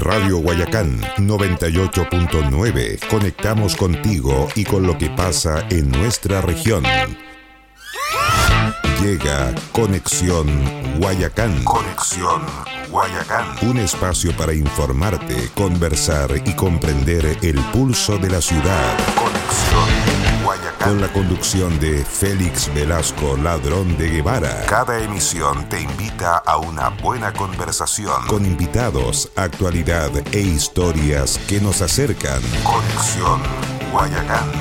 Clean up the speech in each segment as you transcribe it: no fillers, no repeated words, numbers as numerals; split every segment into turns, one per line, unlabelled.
Radio Guayacán 98.9. Conectamos contigo y con lo que pasa en nuestra región. Llega Conexión Guayacán. Conexión Guayacán. Un espacio para informarte, conversar y comprender el pulso de la ciudad. Conexión Guayacán. Con la conducción de Félix Velasco Ladrón de Guevara. Cada emisión te invita a una buena conversación con invitados, actualidad e historias que nos acercan. Conexión Guayacán.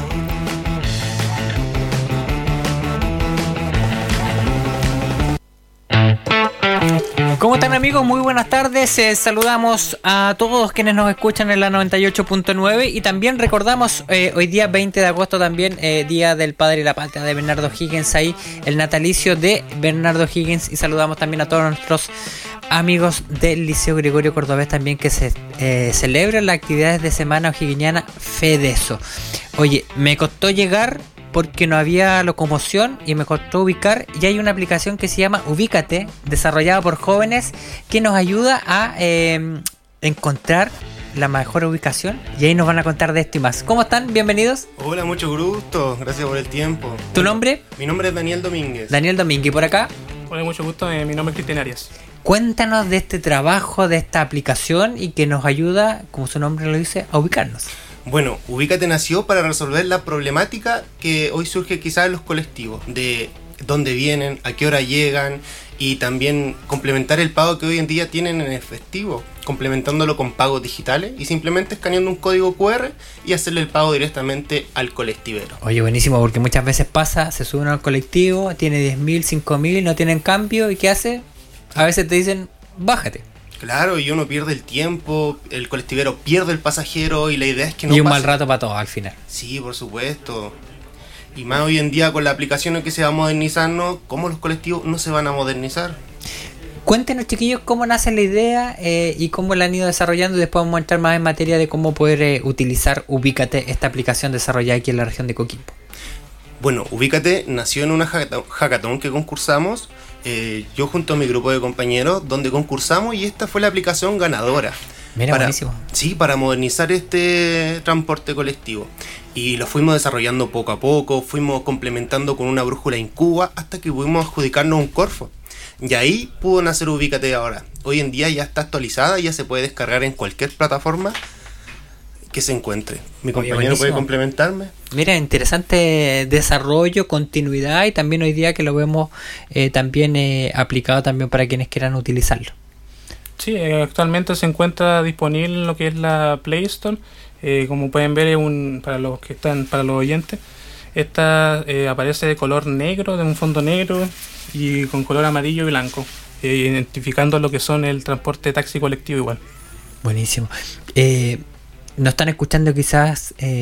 ¿Cómo están, amigos? Muy buenas tardes. Saludamos a todos quienes nos escuchan en la 98.9 y también recordamos hoy día 20 de agosto también, Día del Padre y la Patria de Bernardo Higgins, ahí el natalicio de Bernardo Higgins, y saludamos también a todos nuestros amigos del Liceo Gregorio Cordobés también, que se celebran las actividades de Semana O'Higginiana FEDESO. Oye, me costó llegar porque no había locomoción y me costó ubicar, y hay una aplicación que se llama Ubícate, desarrollada por jóvenes, que nos ayuda a encontrar la mejor ubicación, y ahí nos van a contar de esto y más. ¿Cómo están? Bienvenidos.
Hola, mucho gusto, gracias por el tiempo.
¿Tu nombre?
Mi nombre es Daniel Domínguez.
Daniel Domínguez, ¿y por acá?
Hola, mucho gusto, mi nombre es Cristian Arias.
Cuéntanos de este trabajo, de esta aplicación, y que nos ayuda, como su nombre lo dice, a ubicarnos.
Bueno, Ubícate nació para resolver la problemática que hoy surge quizás en los colectivos, de dónde vienen, a qué hora llegan, y también complementar el pago que hoy en día tienen en efectivo, complementándolo con pagos digitales y simplemente escaneando un código QR y hacerle el pago directamente al colectivero.
Oye, buenísimo, porque muchas veces pasa, se suben al colectivo, tiene 10.000, 5.000 y no tienen cambio, ¿y qué hace? A veces te dicen, bájate.
Claro, y uno pierde el tiempo, el colectivero pierde el pasajero, y la idea es que no
y un
pase.
mal rato para todos al final.
Sí, por supuesto. Y más hoy en día con la aplicación que se va a modernizarnos, ¿cómo los colectivos no se van a modernizar?
Cuéntenos, chiquillos, cómo nace la idea y cómo la han ido desarrollando, y después vamos a entrar más en materia de cómo poder utilizar Ubícate, esta aplicación desarrollada aquí en la región de Coquimbo.
Bueno, Ubícate nació en una hackathon que concursamos, yo junto a mi grupo de compañeros, donde concursamos, y esta fue la aplicación ganadora.
Mira, buenísimo.
Sí, para modernizar este transporte colectivo. Y lo fuimos desarrollando poco a poco, fuimos complementando con una brújula Incuba hasta que pudimos adjudicarnos un Corfo. Y ahí pudo nacer Ubícate ahora. Hoy en día ya está actualizada, ya se puede descargar en cualquier plataforma que se encuentre. Mi compañero puede complementarme.
Mira, interesante desarrollo, continuidad, y también hoy día que lo vemos también aplicado también para quienes quieran utilizarlo.
Sí, actualmente se encuentra disponible en lo que es la Play Store. Como pueden ver, para los oyentes, esta aparece de color negro, de un fondo negro y con color amarillo y blanco, identificando lo que son el transporte taxi colectivo igual.
Buenísimo. Nos están escuchando quizás